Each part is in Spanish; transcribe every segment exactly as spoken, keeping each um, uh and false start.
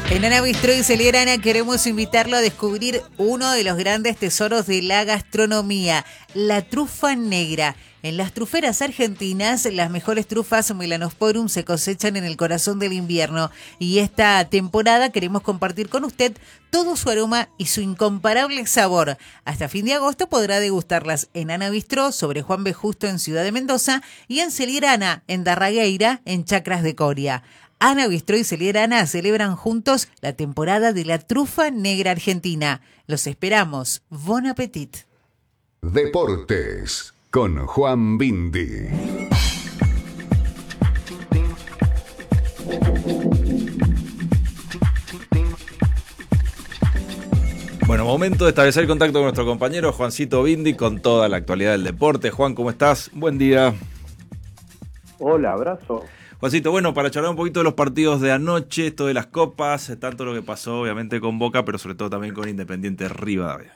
En Ana Bistro y Celierana queremos invitarlo a descubrir uno de los grandes tesoros de la gastronomía, la trufa negra. En las truferas argentinas, las mejores trufas Melanosporum se cosechan en el corazón del invierno y esta temporada queremos compartir con usted todo su aroma y su incomparable sabor. Hasta fin de agosto podrá degustarlas en Ana Bistro, sobre Juan B. Justo en Ciudad de Mendoza, y en Celierana, en Darragueira, en Chacras de Coria. Ana Bistro y Celierana celebran juntos la temporada de la trufa negra argentina. Los esperamos. Bon appetit. Deportes con Juan Bindi. Bueno, momento de establecer contacto con nuestro compañero Juancito Bindi con toda la actualidad del deporte. Juan, ¿cómo estás? Buen día. Hola, abrazo. Juancito, bueno, para charlar un poquito de los partidos de anoche, esto de las copas, tanto lo que pasó obviamente con Boca, pero sobre todo también con Independiente Rivadavia.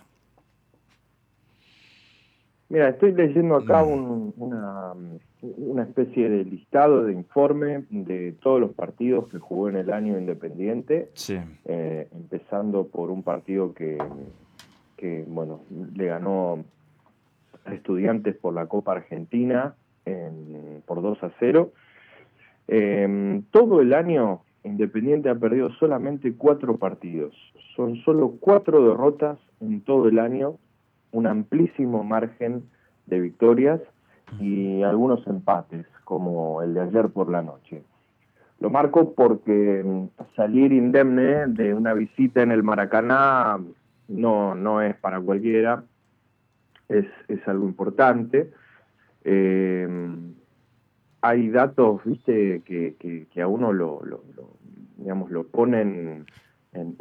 Mira, estoy leyendo acá un, una, una especie de listado de informe de todos los partidos que jugó en el año Independiente, Sí. eh, empezando por un partido que, que, bueno, le ganó a Estudiantes por la Copa Argentina en, por dos a cero. Eh, todo el año Independiente ha perdido solamente cuatro partidos. Son solo cuatro derrotas en todo el año, un amplísimo margen de victorias y algunos empates, como el de ayer por la noche. Lo marco porque salir indemne de una visita en el Maracaná no, no es para cualquiera, es, es algo importante. Eh, hay datos, viste, que, que, que a uno lo, lo, lo, digamos, lo ponen en,